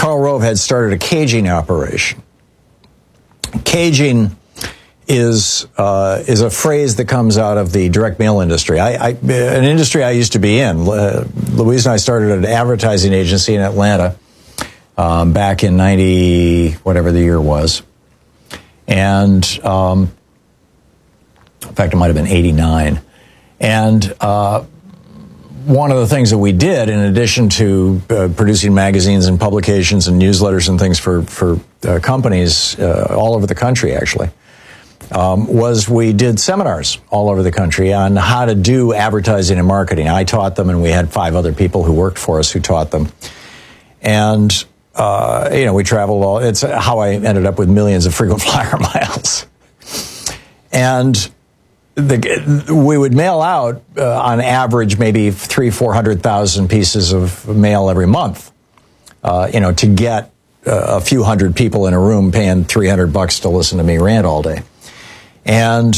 Karl Rove had started a caging operation. Caging is a phrase that comes out of the direct mail industry. An industry I used to be in. Louise and I started an advertising agency in Atlanta back in 90, whatever the year was. And in fact, it might have been 89. And one of the things that we did, in addition to producing magazines and publications and newsletters and things for companies all over the country, actually, was we did seminars all over the country on how to do advertising and marketing. I taught them, and we had 5 other people who worked for us who taught them. And, we traveled all. It's how I ended up with millions of frequent flyer miles. And we would mail out, on average, maybe 300,000-400,000 pieces of mail every month, to get a few hundred people in a room paying $300 to listen to me rant all day. And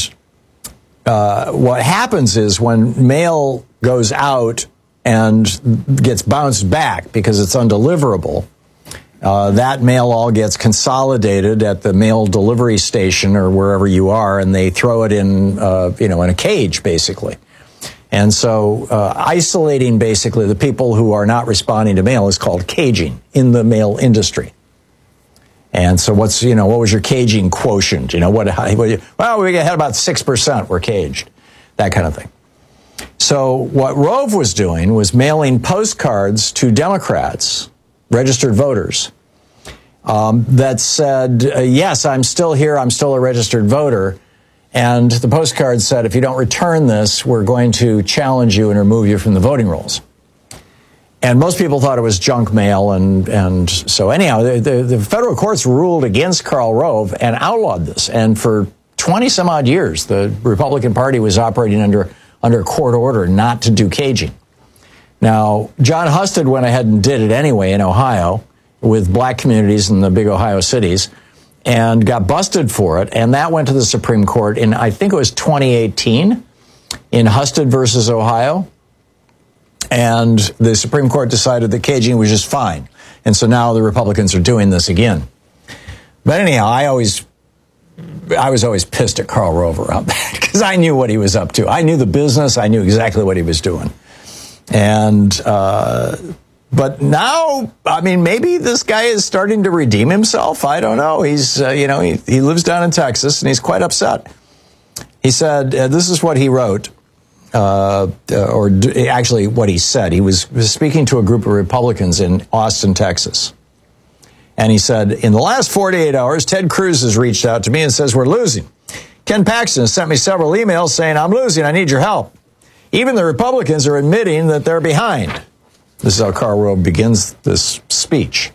what happens is when mail goes out and gets bounced back because it's undeliverable, that mail all gets consolidated at the mail delivery station or wherever you are, and they throw it in, in a cage, basically. And so isolating, basically, the people who are not responding to mail is called caging in the mail industry. And so what was your caging quotient? Well, we had about 6% were caged, that kind of thing. So what Rove was doing was mailing postcards to Democrats, registered voters, that said, yes, I'm still here, I'm still a registered voter. And the postcard said, if you don't return this, we're going to challenge you and remove you from the voting rolls. And most people thought it was junk mail, and so anyhow, the federal courts ruled against Karl Rove and outlawed this. And for 20 some odd years, the Republican Party was operating under a court order not to do caging. Now, John Husted went ahead and did it anyway in Ohio with black communities in the big Ohio cities and got busted for it. And that went to the Supreme Court in, I think it was 2018, in Husted versus Ohio. And the Supreme Court decided that caging was just fine. And so now the Republicans are doing this again. But anyhow, I was always pissed at Karl Rove around that because I knew what he was up to. I knew the business. I knew exactly what he was doing. And, but now, maybe this guy is starting to redeem himself. I don't know. He's, he lives down in Texas and he's quite upset. He said, this is what he wrote. Actually what he said. He was speaking to a group of Republicans in Austin, Texas. And he said, in the last 48 hours, Ted Cruz has reached out to me and says, we're losing. Ken Paxton has sent me several emails saying, I'm losing, I need your help. Even the Republicans are admitting that they're behind. This is how Karl Rove begins this speech.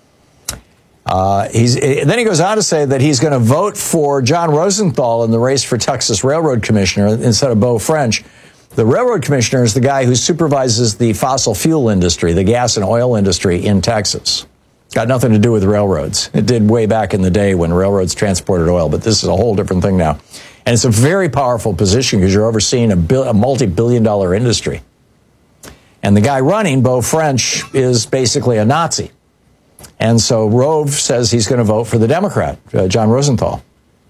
Then he goes on to say that he's going to vote for John Rosenthal in the race for Texas Railroad Commissioner instead of Beau French. The railroad commissioner is the guy who supervises the fossil fuel industry, the gas and oil industry in Texas. Got nothing to do with railroads. It did way back in the day when railroads transported oil, but this is a whole different thing now. And it's a very powerful position because you're overseeing a multi-billion-dollar industry. And the guy running, Beau French, is basically a Nazi. And so Rove says he's going to vote for the Democrat, John Rosenthal.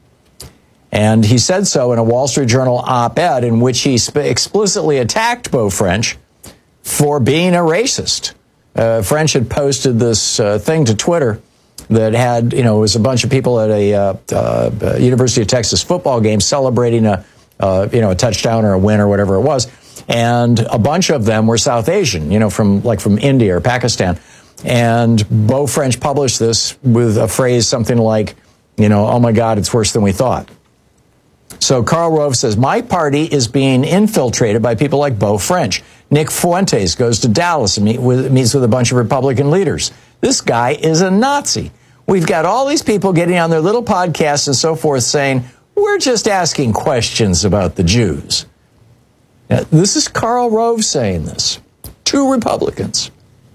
And he said so in a Wall Street Journal op-ed in which he explicitly attacked Beau French for being a racist. French had posted this thing to Twitter that had, it was a bunch of people at a University of Texas football game celebrating a touchdown or a win or whatever it was. And a bunch of them were South Asian, from India or Pakistan. And Beau French published this with a phrase something like, oh my God, it's worse than we thought. So Karl Rove says, my party is being infiltrated by people like Beau French. Nick Fuentes goes to Dallas and meets with a bunch of Republican leaders. This guy is a Nazi. We've got all these people getting on their little podcasts and so forth saying, we're just asking questions about the Jews. Now, this is Karl Rove saying this. 2 Republicans.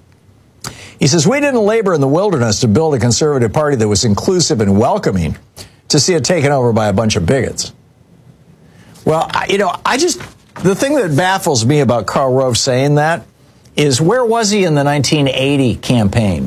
He says, we didn't labor in the wilderness to build a conservative party that was inclusive and welcoming to see it taken over by a bunch of bigots. Well, the thing that baffles me about Karl Rove saying that is, where was he in the 1980 campaign?